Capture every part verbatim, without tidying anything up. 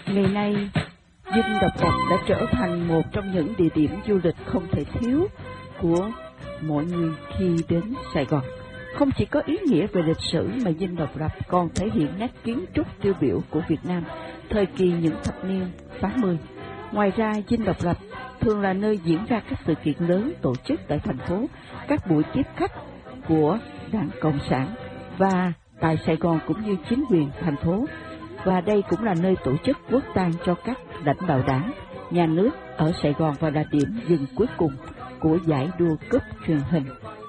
Ngày nay, Dinh Độc Lập đã trở thành một trong những địa điểm du lịch không thể thiếu của mọi người khi đến Sài Gòn. Không chỉ có ý nghĩa về lịch sử mà Dinh Độc Lập còn thể hiện nét kiến trúc tiêu biểu của Việt Nam thời kỳ những thập niên tám mươi. Ngoài ra, Dinh Độc Lập thường là nơi diễn ra các sự kiện lớn tổ chức tại thành phố, các buổi tiếp khách của Đảng Cộng sản và tại Sài Gòn cũng như chính quyền thành phố. Và đây cũng là nơi tổ chức quốc tang cho các lãnh đạo đảng, nhà nước ở Sài Gòn và là điểm dừng cuối cùng của giải đua cúp truyền hình.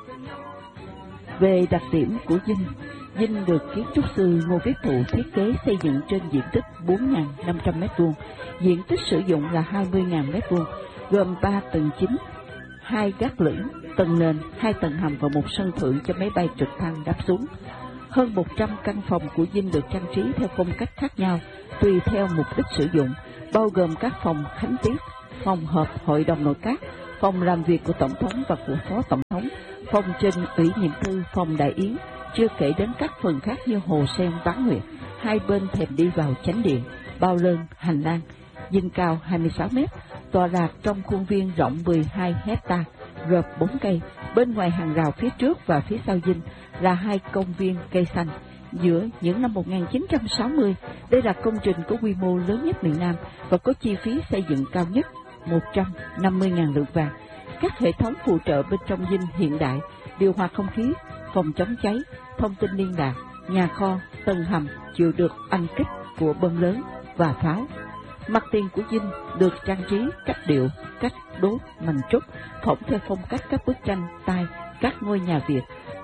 Về đặc điểm của Dinh, Dinh được kiến trúc sư Ngô Viết Thụ thiết kế xây dựng trên diện tích bốn nghìn năm trăm mét vuông, diện tích sử dụng là hai mươi nghìn mét vuông, gồm ba tầng chính, hai gác lửng, tầng nền, hai tầng hầm và một sân thượng cho máy bay trực thăng đáp xuống. Hơn một trăm căn phòng của Dinh được trang trí theo phong cách khác nhau, tùy theo mục đích sử dụng, bao gồm các phòng khánh tiết, phòng họp hội đồng nội các, phòng làm việc của Tổng thống và của Phó Tổng thống, phòng trình ủy nhiệm thư, phòng đại yến, chưa kể đến các phần khác như hồ sen bán nguyệt, hai bên thềm đi vào chánh điện, bao lơn, hành lang. Dinh cao hai mươi sáu mét, tọa lạc trong khuôn viên rộng mười hai hecta, gồm bốn cây, bên ngoài hàng rào phía trước và phía sau Dinh là hai công viên cây xanh. Giữa những năm một nghìn chín trăm sáu mươi, đây là công trình có quy mô lớn nhất miền Nam và có chi phí xây dựng cao nhất, một trăm năm mươi nghìn lượng vàng. Các hệ thống phụ trợ bên trong Dinh hiện đại, điều hòa không khí, phòng chống cháy, thông tin liên lạc, nhà kho, tầng hầm chịu được anh kích của bom lớn và pháo. Mặt tiền của Dinh được trang trí cách điệu, cách đốt mành trúc, phỏng theo phong cách các bức tranh tay các ngôi nhà Việt.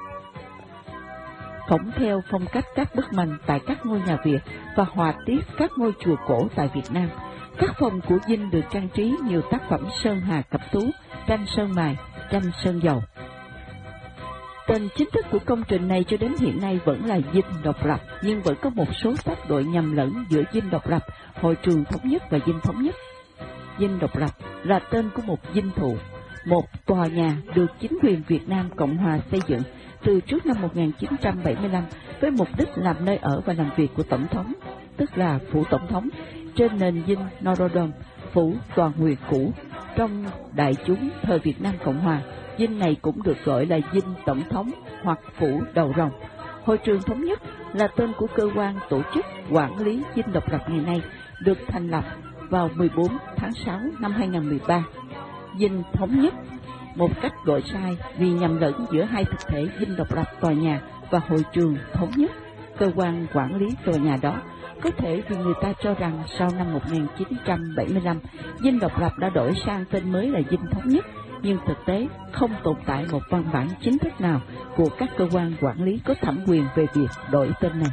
Phỏng theo phong cách các bức mành tại các ngôi nhà Việt và họa tiết các ngôi chùa cổ tại Việt Nam. Các phòng của Dinh được trang trí nhiều tác phẩm sơn hà cẩm tú, tranh sơn mài, tranh sơn dầu. Tên chính thức của công trình này cho đến hiện nay vẫn là Dinh Độc Lập, nhưng vẫn có một số tác đội nhầm lẫn giữa Dinh Độc Lập, Hội trường Thống nhất và Dinh Thống nhất. Dinh Độc Lập là tên của một dinh thự, một tòa nhà được chính quyền Việt Nam Cộng Hòa xây dựng từ trước năm một nghìn chín trăm bảy mươi lăm với mục đích làm nơi ở và làm việc của Tổng thống, tức là Phủ Tổng thống, trên nền dinh Norodom, phủ toàn huyện cũ. Trong đại chúng thời Việt Nam Cộng Hòa, dinh này cũng được gọi là Dinh Tổng thống hoặc Phủ Đầu Rồng. Hội trường Thống nhất là tên của cơ quan tổ chức quản lý Dinh Độc Lập ngày nay, được thành lập vào mười bốn tháng sáu năm hai nghìn không trăm mười ba. Dinh Thống nhất, một cách gọi sai vì nhầm lẫn giữa hai thực thể Dinh Độc Lập tòa nhà và Hội trường Thống nhất, cơ quan quản lý tòa nhà đó. Có thể vì người ta cho rằng sau năm một nghìn chín trăm bảy mươi lăm, Dinh Độc Lập đã đổi sang tên mới là Dinh Thống nhất, nhưng thực tế không tồn tại một văn bản chính thức nào của các cơ quan quản lý có thẩm quyền về việc đổi tên này.